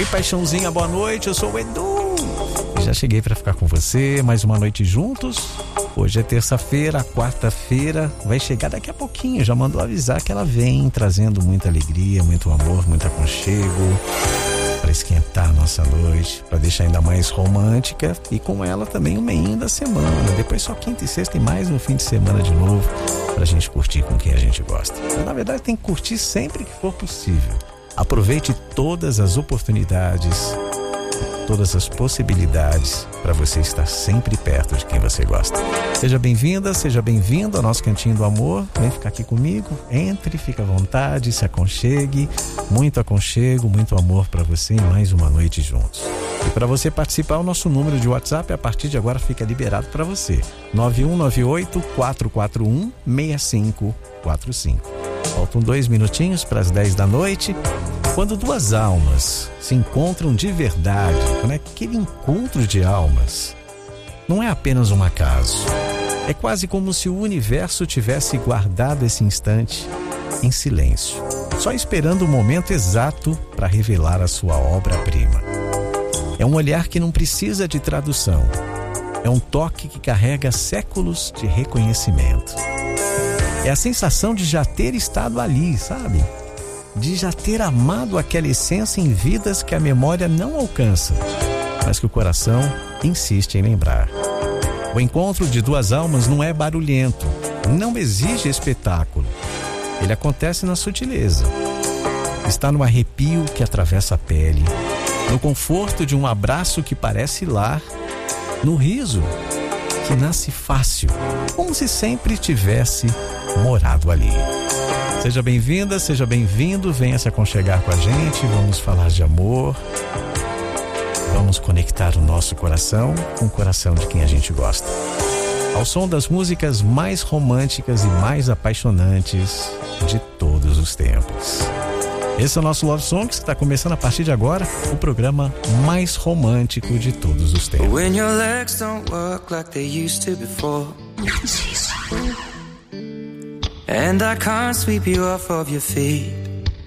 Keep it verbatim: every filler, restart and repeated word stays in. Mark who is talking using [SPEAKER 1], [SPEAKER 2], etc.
[SPEAKER 1] Ei, paixãozinha, boa noite, eu sou o Edu. Já cheguei para ficar com você, mais uma noite juntos. Hoje é terça-feira, a quarta-feira vai chegar daqui a pouquinho. Já mandou avisar que ela vem trazendo muita alegria, muito amor, muito aconchego, para esquentar a nossa noite, para deixar ainda mais romântica, e com ela também o meinho da semana. Depois só quinta e sexta e mais um fim de semana de novo, pra gente curtir com quem a gente gosta. Mas, na verdade, tem que curtir sempre que for possível. Aproveite todas as oportunidades, todas as possibilidades para você estar sempre perto de quem você gosta. Seja bem-vinda, seja bem-vindo ao nosso Cantinho do Amor. Vem ficar aqui comigo, entre, fica à vontade, se aconchegue. Muito aconchego, muito amor para você em mais uma noite juntos. E para você participar, o nosso número de WhatsApp a partir de agora fica liberado para você. nove um nove oito, quatro quatro um, seis cinco quatro cinco. Faltam dois minutinhos para as dez da noite. Quando duas almas se encontram de verdade, quando é aquele encontro de almas, não é apenas um acaso. É quase como se o universo tivesse guardado esse instante em silêncio, só esperando o momento exato para revelar a sua obra-prima. É um olhar que não precisa de tradução. É um toque que carrega séculos de reconhecimento. É a sensação de já ter estado ali, sabe? De já ter amado aquela essência em vidas que a memória não alcança, mas que o coração insiste em lembrar. O encontro de duas almas não é barulhento, não exige espetáculo. Ele acontece na sutileza. Está no arrepio que atravessa a pele, no conforto de um abraço que parece lar, no riso que nasce fácil, como se sempre tivesse morado ali. Seja bem-vinda, seja bem-vindo, venha se aconchegar com a gente, vamos falar de amor, vamos conectar o nosso coração com o coração de quem a gente gosta. Ao som das músicas mais românticas e mais apaixonantes de todos os tempos. Esse é o nosso Love Songs, que está começando a partir de agora, o programa mais romântico de todos os tempos. When your legs don't work like they used to before. And I can't sweep you off of your feet.